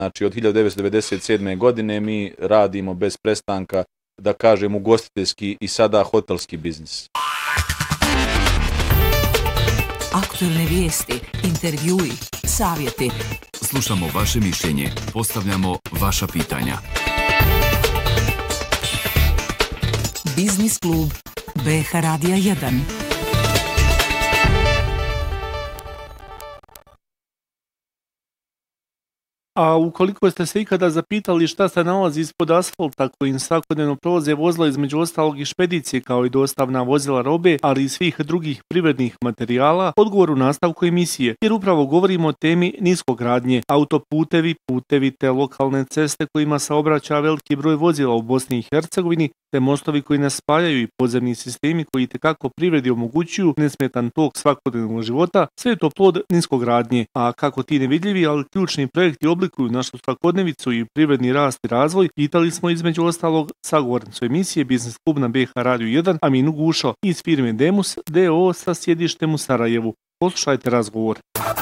Znači od 1997. godine mi radimo bez prestanka, da kažem, ugostiteljski i sada hotelski biznis. Aktualne vijesti, intervjui, savjeti. Slušamo vaše mišljenje, postavljamo vaša pitanja. Biznis klub BH Radija 1. A ukoliko ste se ikada zapitali šta se nalazi ispod asfalta kojim svakodnevno provoze vozila, između ostalog i špedicije kao i dostavna vozila robe, ali i svih drugih privrednih materijala, odgovor u nastavku emisije, jer upravo govorimo o temi niskogradnje, autoputevi, putevi te lokalne ceste kojima saobraća veliki broj vozila u Bosni i Hercegovini, te mostovi koji nas spajaju i podzemni sistemi koji itekako privredi omogućuju nesmetan tok svakodnevnog života, sve je to plod niskogradnje. A kako ti nevidljivi, ali ključni projekti oblikuju našu svakodnevicu i privredni rast i razvoj, pitali smo između ostalog sagovornicu emisije Biznis klub na BH Radiju 1 Aminu Gušo iz firme Demus D.O. sa sjedištem u Sarajevu. Poslušajte razgovor.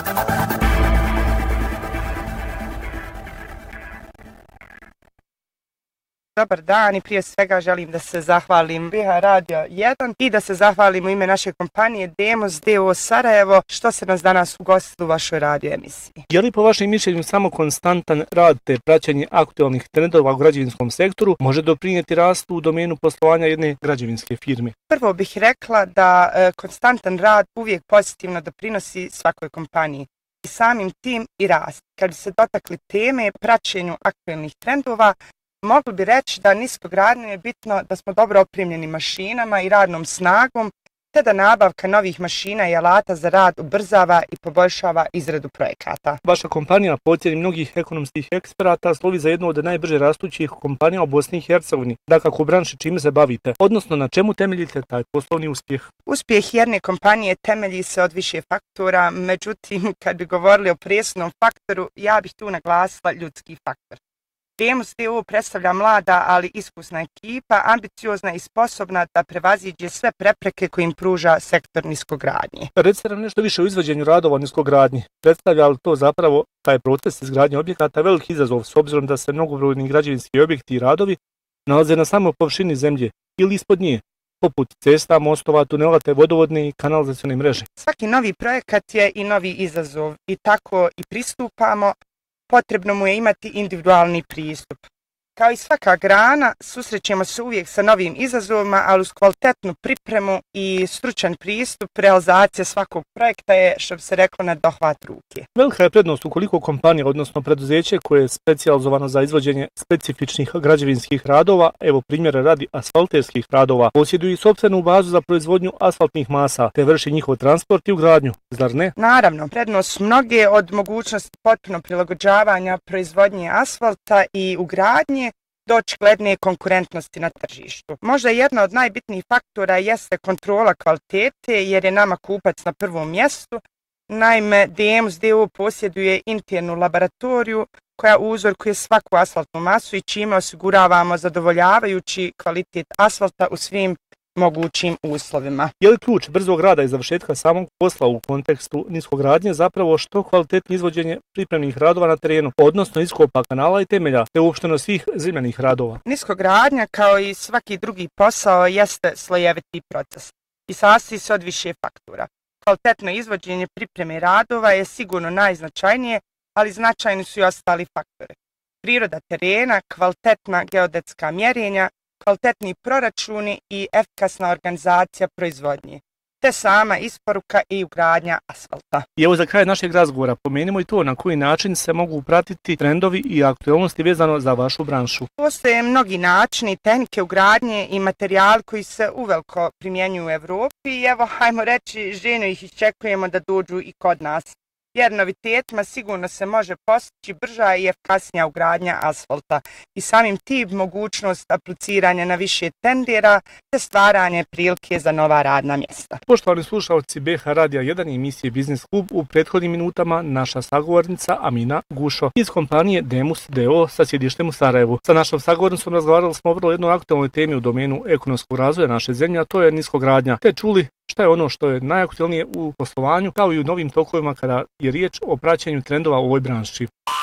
Dobar dan i prije svega želim da se zahvalim BH Radio 1 i da se zahvalim u ime naše kompanije Demus D.O. Sarajevo što se nas danas ugostili u vašoj radio emisiji. Je li po vašem mišljenju samo konstantan rad te praćenje aktualnih trendova u građevinskom sektoru može doprinijeti rastu u domenu poslovanja jedne građevinske firme? Prvo bih rekla da konstantan rad uvijek pozitivno doprinosi svakoj kompaniji i samim tim i rast. Kad bi se dotakli teme praćenju aktualnih trendova, mogli bi reći da niskogradnju je bitno da smo dobro opremljeni mašinama i radnom snagom, te da nabavka novih mašina i alata za rad ubrzava i poboljšava izradu projekata. Vaša kompanija, po ocjeni mnogih ekonomskih eksperata, slovi za jednu od najbrže rastućih kompanija u Bosni i Hercegovini. Dakako u branši čime se bavite, odnosno na čemu temeljite taj poslovni uspjeh? Uspjeh jedne kompanije temelji se od više faktora, međutim, kad bi govorili o presudnom faktoru, ja bih tu naglasila ljudski faktor. Demus D.O. predstavlja mlada, ali iskusna ekipa, ambiciozna i sposobna da prevaziđe sve prepreke koje im pruža sektor niskogradnje. Recite nam nešto više o izvođenju radova niskogradnji. Predstavlja li to zapravo taj proces izgradnje objekata veliki izazov s obzirom da se mnogobrojni građevinski objekti i radovi nalaze na samoj površini zemlje ili ispod nje, poput cesta, mostova, tunela te vodovodne i kanalizacione mreže? Svaki novi projekat je i novi izazov i tako i pristupamo. Potrebno mu je imati individualni pristup. Kao i svaka grana, susrećemo se uvijek sa novim izazovima, ali uz kvalitetnu pripremu i stručan pristup, realizacija svakog projekta je, što bi se reklo, na dohvat ruke. Velika je prednost ukoliko kompanija, odnosno preduzeće koje je specijalizovano za izvođenje specifičnih građevinskih radova, evo primjera radi asfalterskih radova, posjeduje i sopstvenu bazu za proizvodnju asfaltnih masa, te vrši njihov transport i ugradnju, zar ne? Naravno, prednost mnoge od mogućnosti potpuno prilagođavanja proizvodnje asfalta i ugradnje do očigledne konkurentnosti na tržištu. Možda jedna od najbitnijih faktora jeste kontrola kvalitete, jer je nama kupac na prvom mjestu. Naime, Demus D.O. posjeduje internu laboratoriju koja uzorkuje svaku asfaltnu masu i čime osiguravamo zadovoljavajući kvalitet asfalta u svim mogućim uslovima. Je li ključ brzog rada i završetka samog posla u kontekstu niskogradnje zapravo što kvalitetno izvođenje pripremnih radova na terenu, odnosno iskopa kanala i temelja, te uopšteno svih zemljanih radova? Niskogradnja, kao i svaki drugi posao, jeste slojeviti proces i sastoji se od više faktora. Kvalitetno izvođenje pripreme radova je sigurno najznačajnije, ali značajni su i ostali faktori. Priroda terena, kvalitetna geodetska mjerenja, kvalitetni proračuni i efikasna organizacija proizvodnje, te sama isporuka i ugradnja asfalta. I evo za kraj našeg razgovora pomenimo i to na koji način se mogu pratiti trendovi i aktualnosti vezano za vašu branšu. Postoje mnogi načini, tehnike ugradnje i materijali koji se uveliko primjenjuju u Evropi i evo, hajmo reći, željno ih iščekujemo da dođu i kod nas. Jer novitetima sigurno se može postići brža i efikasnija ugradnja asfalta i samim tim mogućnost apliciranja na više tendera te stvaranje prilike za nova radna mjesta. Poštovani slušalci BH Radija 1 i emisije Biznis klub, u prethodnim minutama naša sagovornica Amina Gušo iz kompanije Demus D.O. sa sjedištem u Sarajevu. Sa našom sagovornicom razgovarali smo o vrlo jednoj aktualnoj temi u domenu ekonomskog razvoja naše zemlje, a to je niskogradnja, te čuli šta je ono što je najaktualnije u poslovanju, kao i u novim tokovima kada je riječ o praćenju trendova u ovoj branši.